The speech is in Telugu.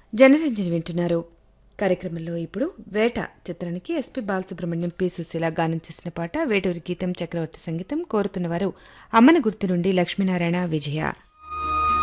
జనరంజని వింటున్నారు. కార్యక్రమంలో ఇప్పుడు వేట చిత్రానికి ఎస్పి బాలసుబ్రహ్మణ్యం, పి సుశీల గానం చేసిన పాట. వేటూరి గీతం, చక్రవర్తి సంగీతం. కోరుతున్నవారు అమ్మన గుర్తు నుండి లక్ష్మీనారాయణ, విజయ.